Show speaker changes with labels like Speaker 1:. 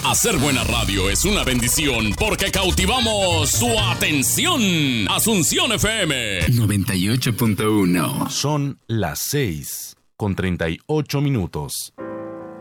Speaker 1: Hacer buena radio es una bendición porque cautivamos su atención. Asunción FM
Speaker 2: 98.1.
Speaker 3: Son las 6:38.